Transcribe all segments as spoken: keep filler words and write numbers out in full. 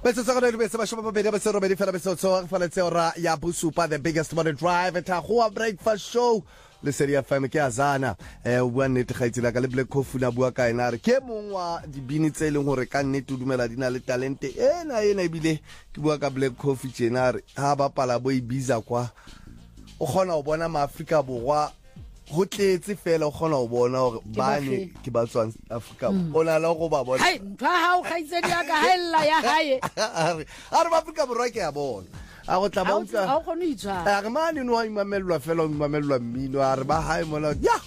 Bese sa gona le bese ba shoba babedi ba se robedi fela bese tso fa le tsora ya Busupa the biggest morning drive at a breakfast show le seria fam ke azana eh o bua nnete ga itsela ka le Black Coffee na bua ka ena re ke mongwa dibini tse leng hore ka nnete o dumela dina le talente ena ena ibile ke bua ka Black Coffee tjena ha ba pala bo ibiza kwa o khona o bona ma Africa borwa ho tletse fela o khona o bona hore bane ke ba tswang Africa ona la go ba bona hai ntwa ha o khaitsedi ya ka haella ya hae are ba Africa borwa ke ya bona a go tla ba utla ha o khone itshwa a re mane no a imamelwa fela o imamelwa mmino a re ba hae mona ya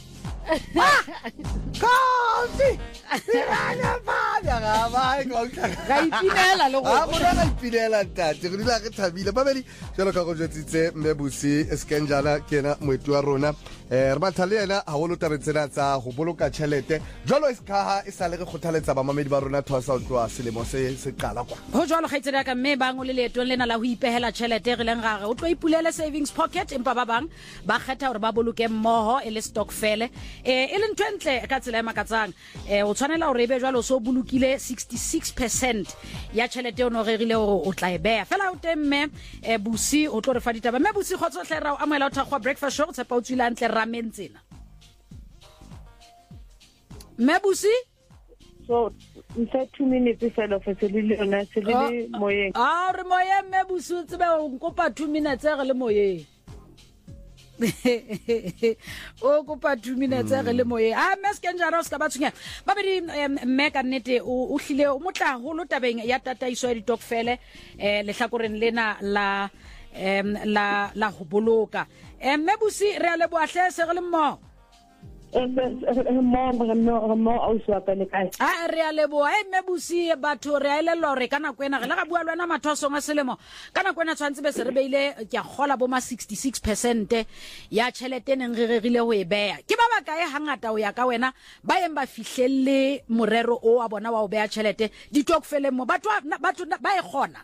Coffee ina ba ya ga ba go ga ipinela le go a bona ga ipinela tate re dila re thabile ba bedi jalo ka go jetsitse Mmebusi Skenjana kena moetu wa rona eh re batla le yena ha holo tabetsena tsa go boloka tšhelete jalo iskaha e sa le re khothaletsa ba mamedi ba rona thosa o tloa selemo se se qala kwa ho jalo khaitsedi ka mme ba ngole leetong lena la ho ipehela tšhelete re leng gare o tlo ipulele savings pocket empa ba bang ba kgetha hore ba boloke mmoho e le stokvel eh e le ntwentle ka tsela e makatsang eh o tshwanela hore ebe jalo so bolukile sixty-six percent ya tšhelete o no rerile hore o tla e beya fela o temme e Busi o tlo re fa ditaba mme Busi khotsohle ra o amela o thakgwa breakfast show tsepa o tswila ntle ramentsena mme Busi so in two minutes fela fa se le lona se le moyeng ah re moyeng mme Busi o tsebe o nkopa two minutes re le moyeng o kopa two minutes re le moye a meskenjara o ska bathunya ba bedi mme ka nnete o hlile o motla holo tabeng ya tataiso ya ditokfele eh le hlakoreng lena la em la la ho boloka mme Busi re a le boahle se re le mmo mo mo mo o swa ka le kae a re a leboa e mme Busi batho re a ile lore kana kwena re la ga bua lwana mathoso nga selemo kana kwena tshwantse be se re beile ke a gola bo ma sixty-six percent ya tšhelete neng re regile ho e beya ke ba ba kae hangata o ya ka wena ba eng ba fihlelle morero o a bona wa o beya tšhelete ditokfele mo batho batho ba e gona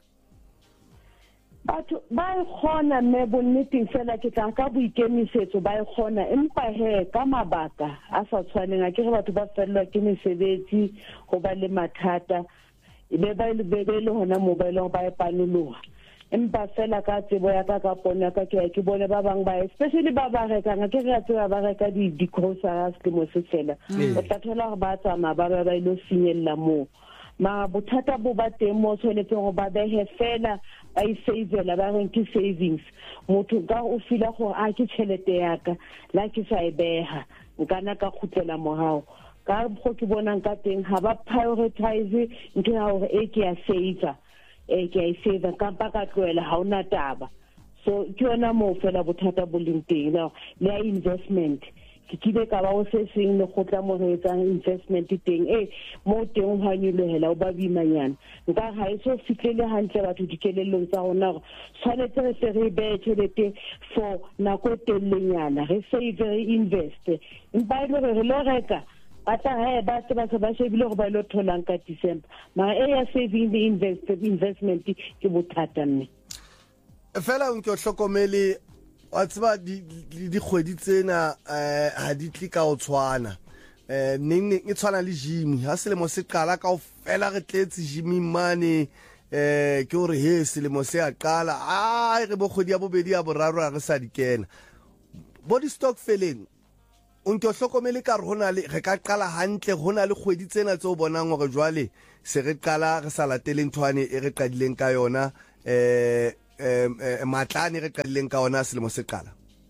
batho ba e gona mme bonneteng fela ke tla ka boikemisetso ba e gona empa he ka mabaka a sa tshwaneng a ke re batho ba fellwa ke mesebetsi go ba le mathata e be ba le bebele hona mobile ba e panologa empa fela ka tsebo ya ka ka pona ka ke ke bone ba bang ba especially ba ba reka nga ke re tseba ba reka di di groceries ke mo se fela o tla thola ba tsama ba ba ba ile finyella mo ma bothata bo ba teng mo tshwanetse go ba behe fela ba I savela ba reng ke savings motho ka o fila go a ke tšhelete ya ka la ke sa e beha nkana ka khutlela morao ka go ke bonang ka teng ha ba prioritize ntho ya hore e ke ya save e ke ya save ka pa ka tloela ha ona taba so ke yona mo fela bothata bo leng teng le investment ke kibe ka ba o se seng le gotla mo re etsang investment teng e mo teng ha nyelohela o ba bimanyana nka ha iso fitlele hantle batho dikelellong tsa rona tshwanetse re se re be tšhelete for nako tellenyana re save re invest empa ile re lo reka ata ha ba tseba se ba shebile go ba lo tholang ka December ma e ya saving the invest investment ke bothata mme fela o nke o hlokomele wa tseba di di khwedi tsena eh ha di tlika o tshwana eh neng e tshwana le gym ha selemo se qala ka o fela re tletse gym mane eh ke hore he selemo se a qala a re bo khwedi ya bobedi ya boraro re sa dikena body stock feleng o nke o hlokomele ka re hona le re ka qala hantle hona le khwedi tsena tse o bonang hore jwale se re qala re sa lateleng thwane e re qadileng ka yona eh em matlane re qadileng ka ona selemo se qala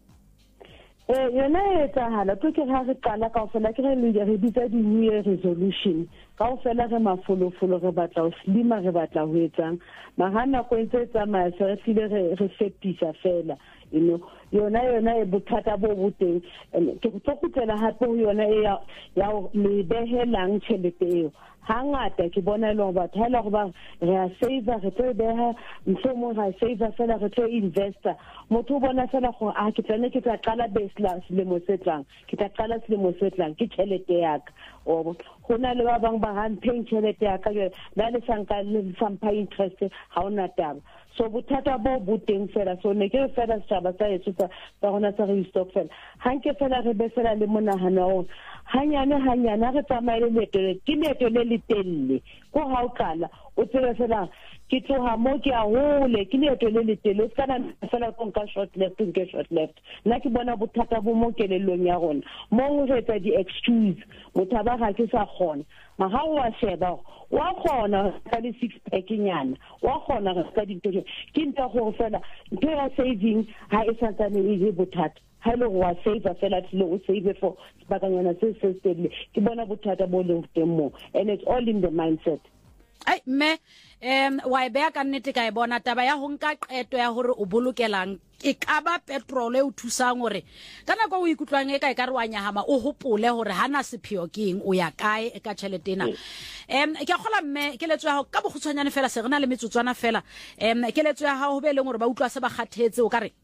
eh yona e tsahala to ke ha re qala ka ofela ke re re bitsa di new year resolution ka ofela re mafolofolo re batla o slima re batla ho etsang mahana ko ntse tsamaya se re file re fetisa fela you know yona yona e bothata bo boteng ke go tsokutela hape ho yona e ya ya le behelang tšhelete eo hangata ke bona lo ba thela go ba re a save re tlo beha mfomo ra save fela re tlo investor motho bona fela go a ke tsene ke tla qala baseline le mo setlang ke tla qala le mo setlang ke tšhelete ya ka o gona le ba bang ba han paying tšhelete ya ka la le sanka le sampa interest ha ona taba so bothata bo boteng fela so ne ke fela setjhaba sa etso tsa rona tsa re stokvel ha nke fela re be fela le monahano hanyane hanyane re tsamaile letele ke letele le telle ko ha o kala o tsere fela ke tloha mo ke a hole ke letele le telle kana fela ko nka short left ke short left nna ke bona bothata bo mo kelellong ya rona mo o retsa di excuse motaba ga ke sa khona ma ha wa sheba wa khona ka le six pack nyana wa khona ka dinto ke nta go fela ntwe ya saving ha e sa tsane e je bothata hello wa save fela tlo o save for bakanyana se se stable ke bona bothata bo leng teng mo and it's all in the mindset. Ai me em wa be ka nnete ka e bona taba ya ho nka qeto ya hore o bolokelang e kaba petrol e o thusang hore kana go ikutlwang e ka e ka re wa nyahama o hopole hore hana sepheo ke eng o ya kae e ka tšheletena em ke gola mme ke letso ya ka bogutshwanyane fela se rena le metsotswana fela em ke letso ya ha ho be leng hore ba utlwa se ba kgathetse o ka re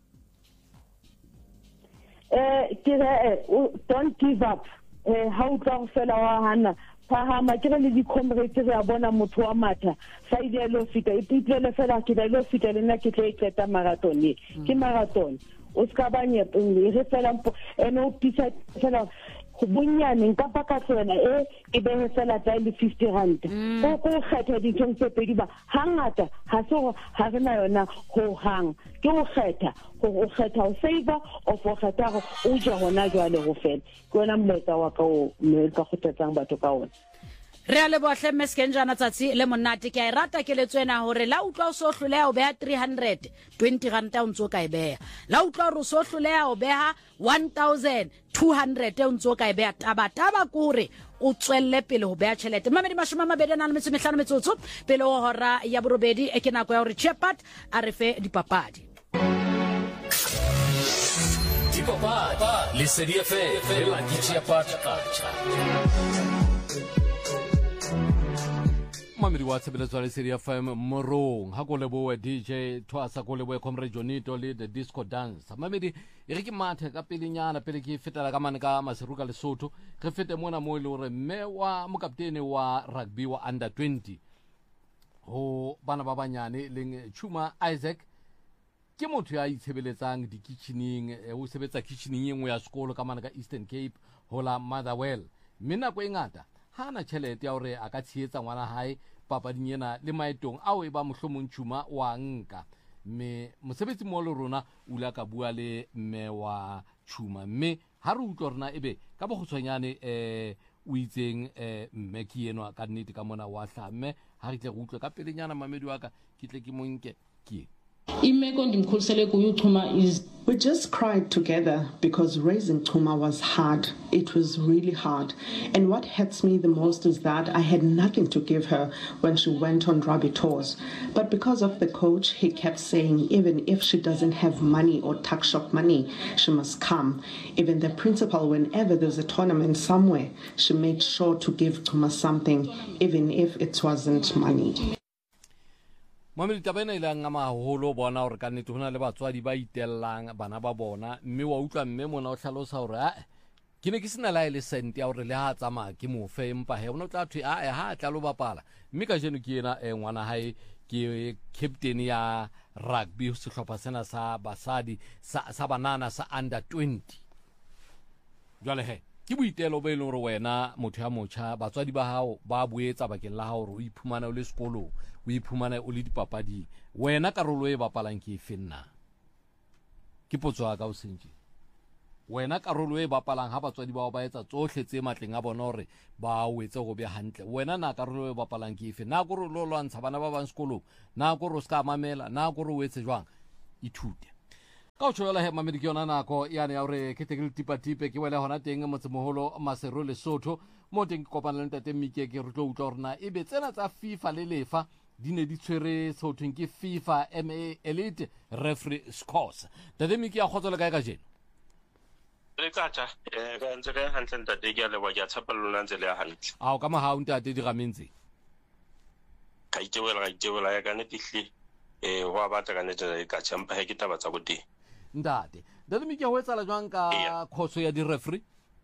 eh ke don't give up eh ha o tla fela wa hana phahama ke le di comrades re a bona motho wa matha sa ile lo fita ipitlele fela ke ile lo fita le nna ke tle tleta marathon ke marathon o ska ba nye re fela eno pisa fela go bunyane nka pa ka tsena e e be fela tsa le fifty rand go go kgetha di tshong tse pedi ba hangata ha se ha re na yona ho hang ke go kgetha go kgetha o save of go kgetha o ja hona jwale go fela ke ona mletsa wa ka o me ka go tetsang batho ka ona re a le bohle meskenjana tsatsi le monate ke a rata ke le tswena hore la utlwa o so hloleha o beha three hundred twenty rand o ntso ka e beha la utlwa o so hloleha o beha one thousand two hundred o ntso ka e beha taba taba kore o tswelle pele ho beha tšhelete mamedi mashoma mabedi na le metso mehlano metsotso pele o hora ya borobedi e ke nako ya hore Chepat a re fe dipapadi dipapadi le sedi F M la Chepat Culture mamedi wa tshebeletso le sedi F M morong ha go leboe D J Thwasa go leboe Comrade Jonito le the disco dance mamedi e re ke mathe ka pelenyana pele ke fetela ka mane ka Maseruka Lesotho re fete mona mo ile hore mme wa mokaptene wa rugby wa under twenty ho bana ba banyane leng Chuma Isaac ke motho ya itshebeletsang di kitchening o sebetsa kitchening engwe ya sekolo ka mane ka Eastern Cape hola Motherwell mina go engata hana tšhelete ya hore a ka tshietsa ngwana hae papading ena le maetong ao e ba mohlomong Chuma wa nka me mosebetsi mo le rona o la ka bua le mme wa Chuma mme ha re utlwa rena ebe ka bogutshwanyane eh o itseng eh mme ke yenwa ka nnete ka mona wa hla mme ha re tle go utlwa ka pelenyana mamedi wa ka ke tle ke monke ke imeko ndimkhulisele kuyo Chuma is we just cried together because raising Chuma was hard. It was really hard. And what hurts me the most is that I had nothing to give her when she went on rugby tours. But because of the coach, he kept saying even if she doesn't have money or tuck shop money, she must come. Even the principal, whenever there's a tournament somewhere, she made sure to give Chuma something, even if it wasn't money. Mamedi tabena ile nga maholo bona hore ka nnete hona le batswadi ba itellang bana ba bona mme wa utlwa mme mona o hlalosa hore a ke ne ke sena la ile sent ya hore le ha tsama ke mo fe empa he ona tla thwe a ha tla lo bapala mme ka jeno ke ena e ngwana hae ke captain ya rugby sehlopha sena sa basadi sa sa banana sa under twenty jwale he ke boitelo be le hore wena motho ya motjha batswadi ba hao ba buetsa bakeng la hao hore o iphumana o le sekolo o iphumana o le dipapadi wena karolo e bapalang ke efenna ke potso ya ka o sentse wena karolo e bapalang ha batswadi ba ba etsa tsohle tse matleng a bona hore ba o etse go be hantle wena na karolo e bapalang ke efe na go re lo lwantsha bana ba bang sekolo na go re ska mamela na go re o etse jwang ithute ka o tshola he mamedi ke yona nako yana ya hore ke tekele tipatipe ke wele hona teng motsemoholo Maseru Lesotho mo teng ke kopana le ntate Mike ke re tlo utlwa rena e be tsena tsa FIFA le lefa di ne di tshwere sothweng ke FIFA M A Elite Referee Scores ntate Mike ya khotso le kae ka jeno re tsatsha eh ka ntse re hantle ntate ke a le wa ke a tshapalla ntse le hantle a o ka ma ha o ntate di gamentseng ka itewela ka itewela ya ka ne tihli eh wa batla ka ne tse ka tsampa he ke taba tsa go teng ntate ntate Mike ho etsala jwang ka khoso ya di referee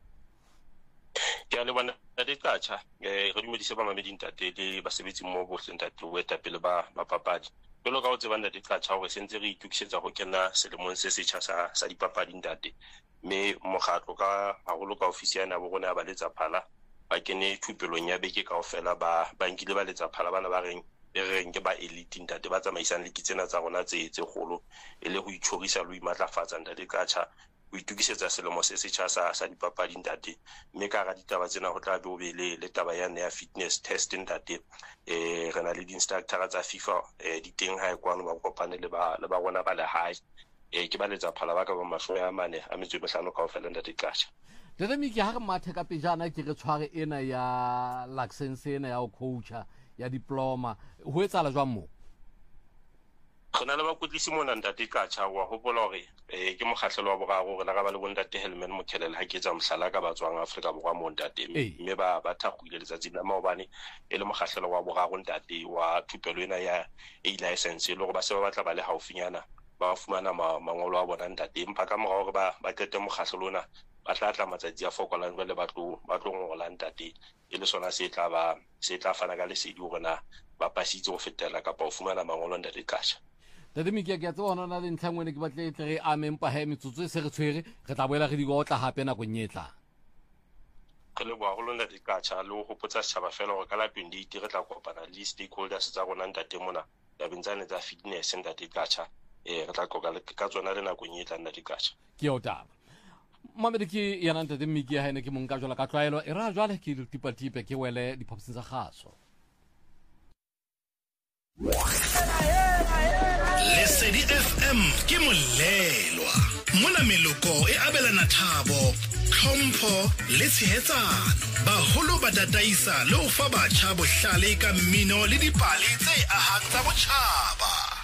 ke a le bona di tsatsha eh re dumedise ba mamedi ntate le basebetsi mo bohle ntate o eta pele ba ba papadi Jalo ka o tsebang ntate Qacha gore sentse re itukisetsa go kena selemong se setšha sa sa dipapadi ntate, mme mokgatlo ka haholo ka ofisi ya bo rona ba letsa phala ba kene thupelong ya beke kaofela ba ba nkile ba letsa phala bana ba reng e reng ke ba elite ntate ba tsamaisang le kitsena tsa rona tse tse golo e le go itshorisa lo imatlafatsa ntate Qacha go itukisetsa selemo se setšha sa sa dipapadi ntate, mme ka ga ditaba tsena go tla be o be le le taba ya ya fitness test ntate. eh re na le di-instructor tsa FIFA eh di teng ha e kwano ba kopane le ba le ba rona ba le high eh ke ba letsa phala ba ka ba mashome a mane a metso e mehlano kaofela ntate Qacha. Tete Miki ha re mathe ka pejana ke re tshware ena ya license ena ya o coacha ya diploma ho etsala jwang mo? Gona le bakwetlisi mona ntate Qacha wa hopola hore eh ke mokgahlelo wa boraro re la ka ba le bontate Helman Mokhelele ha ke tsa mohlala ka batswang Afrika Borwa mo ntate, mme ba ba thakgwile letsatsi la maobane e le mokgahlelo wa boraro ntate wa thupelo ena ya A license le go ba se ba batla ba le haufinyana ba fumana mangolo a bona ntate, empa ka morao gore ba ba qete mokgahlelo ona ba tla tla matsatsi a fokolang jwale ba tlo ba tlo ngola ntate e le sona se tla ba se tla fana ka lesedi gore na ba pasitse go fetela kapa o fumana mangolo ntate Qacha. Tete Miki ke a tsona na le ntlhangwene ke batle tle re ameng pa he metsotso e se re tshwere re tla boela re di go tla hape na go nyetla. Ke le bua go lona di Qacha le go hopotsa setšhaba fela gore ka la twenty-eight re tla kopana le stakeholders tsa rona ntate mona ya bentsane tsa fitness ntate Qacha eh re tla qoka le ka tsona le nako nyetla ntate Qacha. Ke o taba mamedi ke yana ntate Miki ha ene ke monka jwala ka tlwaelo e ra jwale ke tipa tipe ke wele diphaposing tsa gaso. Lesedi F M ke molelwa mona meloko e abelana thabo tlhompho le tshehetsano baholo ba dataisa le ho fa batjha bohlale ka mmino le dipale tse ahang tsa botjhaba.